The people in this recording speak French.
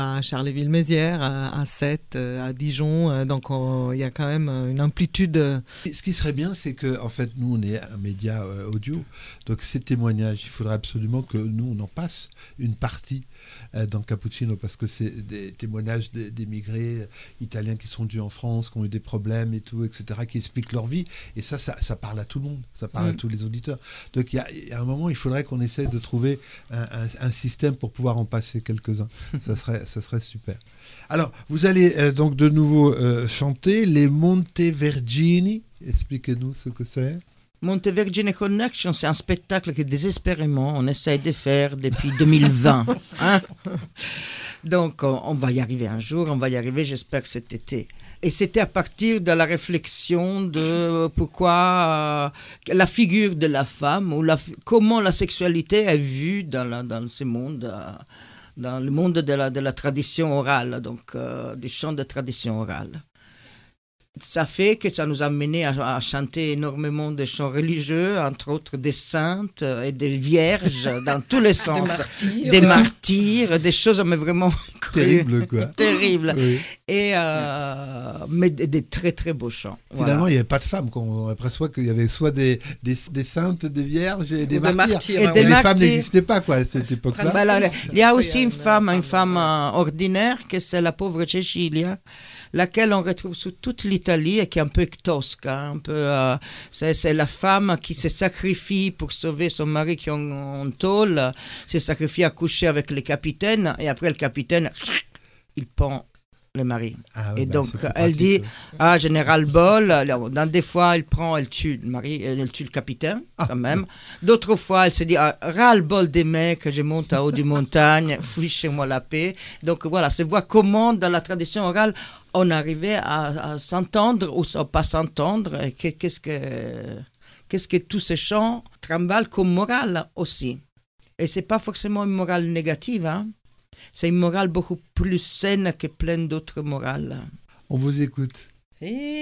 à Charleville-Mézières, à Sète, à Dijon. Donc il y a quand même une amplitude. Ce qui serait bien, c'est que en fait, nous, on est un média audio. Donc ces témoignages, il faudrait absolument que nous, on en passe une partie dans Cappuccino, parce que c'est des témoignages d'émigrés italiens qui sont venus en France, qui ont eu des problèmes et tout, etc., qui expliquent leur vie. Et ça parle à tout le monde, ça parle à tous les auditeurs. Donc il y a un moment, il faudrait qu'on essaye de trouver un système pour pouvoir en passer quelques-uns. Ça serait super. Alors, vous allez donc de nouveau chanter les Montevergini. Expliquez-nous ce que c'est. Montevergine Connection, c'est un spectacle que désespérément on essaye de faire depuis 2020. Hein? Donc on va y arriver un jour, j'espère que cet été. Et c'était à partir de la réflexion de pourquoi la figure de la femme, ou comment la sexualité est vue dans ce monde, dans le monde de la tradition orale, donc du chant de tradition orale. Ça fait que ça nous a mené à chanter énormément de chants religieux, entre autres des saintes et des vierges, dans tous les sens. Des martyrs, des choses mais vraiment terribles, quoi. Terribles. Oui. Et, mais des très très beaux chants. Finalement, voilà. il n'y avait pas de femmes. On aperçoit qu'il y avait soit des saintes, des vierges et des martyrs. Et des les martyrs. femmes n'existaient pas, quoi, à cette époque-là. Ben là, il y a aussi une femme ordinaire, que c'est la pauvre Cecilia, laquelle on retrouve sur toute l'Italie et qui est un peu tosca, un peu, c'est la femme qui se sacrifie pour sauver son mari qui est en tôle, se sacrifie à coucher avec le capitaine, et après le capitaine, il pend le mari. Ah ouais, et donc elle dit général Bol, dans des fois elle tue le mari, elle tue le capitaine quand même. D'autres fois elle se dit ras-le-bol des mecs, je monte à haut du montagne, fichez-moi la paix. Donc voilà, c'est voir comment dans la tradition orale on arrivait à s'entendre ou à pas s'entendre. Qu'est-ce que tous ces chants trimballent comme morale aussi. Et c'est pas forcément une morale négative, hein. C'est une morale beaucoup plus saine que plein d'autres morales. On vous écoute.